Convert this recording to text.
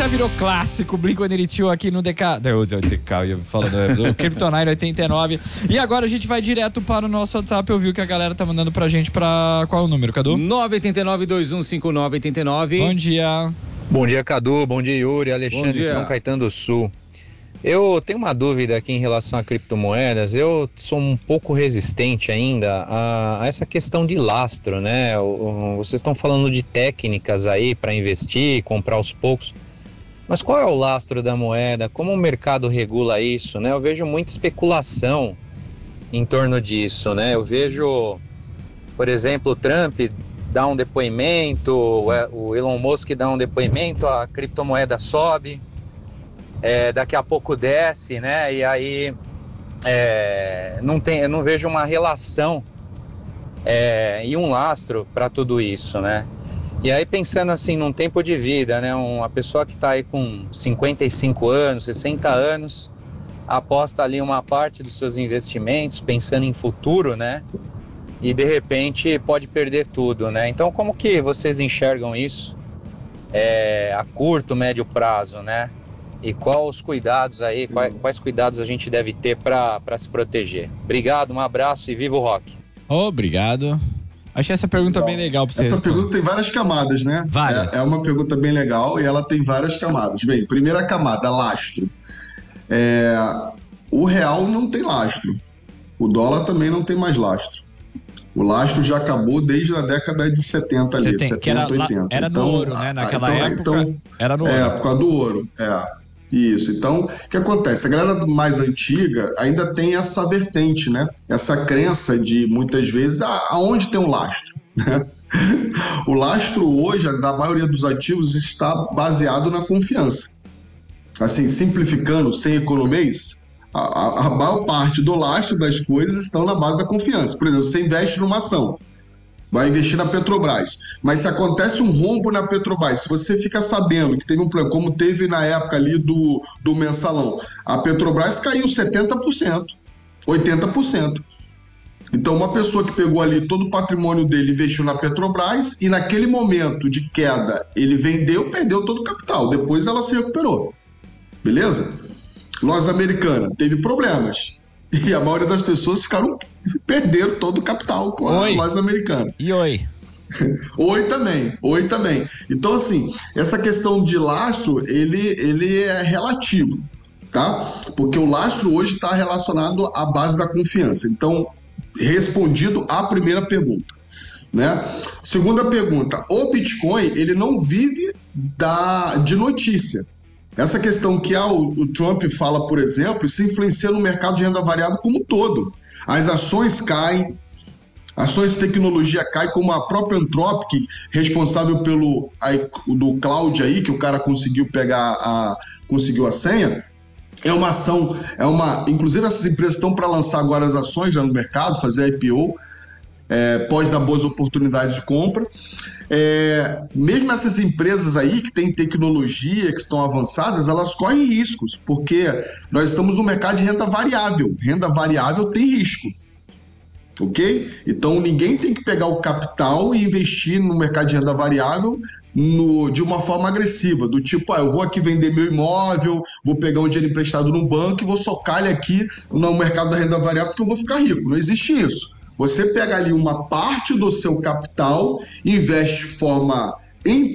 já virou clássico, Blink-182 aqui no DK, eu ia falando do Kryptonite 89. E agora a gente vai direto para o nosso WhatsApp. Eu vi o que a galera tá mandando pra gente. Pra qual é o número, Cadu? 989-2159-89. Bom dia. Bom dia, Cadu. Bom dia, Yuri. Alexandre de São Caetano do Sul. Eu tenho uma dúvida aqui em relação a criptomoedas. Eu sou um pouco resistente ainda a essa questão de lastro, né? Vocês estão falando de técnicas aí para investir, comprar aos poucos. Mas qual é o lastro da moeda? Como o mercado regula isso, né? Eu vejo muita especulação em torno disso, né? Eu vejo, por exemplo, o Trump dá um depoimento, o Elon Musk dá um depoimento, a criptomoeda sobe. Daqui a pouco desce, né? E aí eu não vejo uma relação e um lastro para tudo isso, né? E aí pensando assim num tempo de vida, né? Uma pessoa que está aí com 55 anos, 60 anos, aposta ali uma parte dos seus investimentos, pensando em futuro, né? E de repente pode perder tudo, né? Então como que vocês enxergam isso a curto, médio prazo, né? E quais os cuidados aí, quais cuidados a gente deve ter para se proteger? Obrigado, um abraço e viva o rock. Obrigado. Achei essa pergunta bem legal para você. Essa pergunta tem várias camadas, né? Várias. É uma pergunta bem legal e ela tem várias camadas. Bem, primeira camada, lastro. O real não tem lastro. O dólar também não tem mais lastro. O lastro já acabou desde a década de 70 ali, 70, 80. Era no ouro, né? Naquela época era no ouro. Por causa do ouro, Isso, então, o que acontece? A galera mais antiga ainda tem essa vertente, né? Essa crença de, muitas vezes, aonde tem um lastro, né? O lastro hoje, da maioria dos ativos, está baseado na confiança. Assim, simplificando, sem economês, a maior parte do lastro das coisas estão na base da confiança. Por exemplo, você investe numa ação, vai investir na Petrobras. Mas se acontece um rombo na Petrobras, se você fica sabendo que teve um problema, como teve na época ali do mensalão, a Petrobras caiu 70%, 80%. Então, uma pessoa que pegou ali todo o patrimônio dele, investiu na Petrobras, e naquele momento de queda, ele vendeu, perdeu todo o capital. Depois ela se recuperou. Beleza? Lojas Americanas, teve problemas. E a maioria das pessoas perderam todo o capital com a Lojas Americanas. E Oi? Oi também. Então, assim, essa questão de lastro, ele é relativo, tá? Porque o lastro hoje está relacionado à base da confiança. Então, respondido à primeira pergunta, né? Segunda pergunta, o Bitcoin, ele não vive de notícia. Essa questão que o Trump fala, por exemplo, isso influencia no mercado de renda variável como um todo. As ações caem, ações de tecnologia caem, como a própria Anthropic, responsável do cloud aí, que o cara conseguiu conseguiu a senha. Inclusive essas empresas estão para lançar agora as ações já no mercado, fazer IPO, pode dar boas oportunidades de compra. Mesmo essas empresas aí que têm tecnologia, que estão avançadas, elas correm riscos, porque nós estamos no mercado de renda variável. Renda variável tem risco, ok? Então ninguém tem que pegar o capital e investir no mercado de renda variável de uma forma agressiva, do tipo, eu vou aqui vender meu imóvel, vou pegar um dinheiro emprestado no banco e vou socar ele aqui no mercado da renda variável porque eu vou ficar rico. Não existe isso. Você pega ali uma parte do seu capital, investe de forma